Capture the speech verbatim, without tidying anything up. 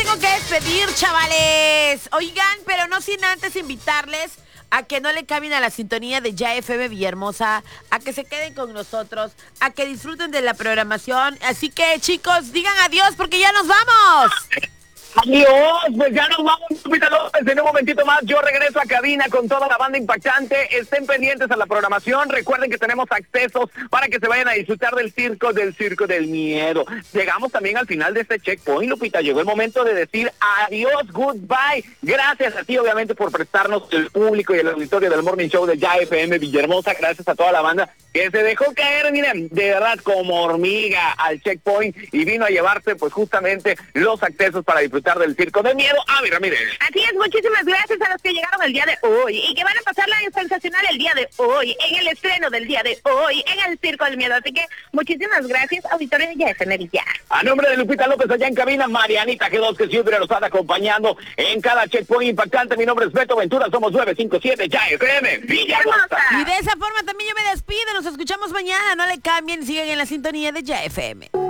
tengo que despedir, chavales. Oigan, pero no sin antes invitarles a que no le cambien a la sintonía de Ya F M Villahermosa, a que se queden con nosotros, a que disfruten de la programación. Así que, chicos, digan adiós porque ya nos vamos. Adiós, pues ya nos vamos, Lupita López. En un momentito más yo regreso a cabina con toda la banda impactante. Estén pendientes a la programación. Recuerden que tenemos accesos para que se vayan a disfrutar del circo, del circo del miedo. Llegamos también al final de este checkpoint, Lupita. Llegó el momento de decir adiós, goodbye. Gracias a ti, obviamente, por prestarnos el público y el auditorio del Morning Show de Ya F M Villahermosa. Gracias a toda la banda que se dejó caer, miren, de verdad, como hormiga al checkpoint y vino a llevarse, pues, justamente los accesos para disfrutar del circo del miedo. Ah, mira, mire. Así es, muchísimas gracias a los que llegaron el día de hoy y que van a pasarla sensacional el día de hoy, en el estreno del día de hoy, en el circo del miedo. Así que muchísimas gracias, auditorio de Ya F M Villa. A nombre de Lupita López allá en cabina, Marianita G dos, que siempre nos está acompañando en cada checkpoint impactante. Mi nombre es Beto Ventura, somos nueve cinco siete Ya F M Villahermosa. Y de esa forma también yo me despido. Nos escuchamos mañana. No le cambien, sigan en la sintonía de Ya F M.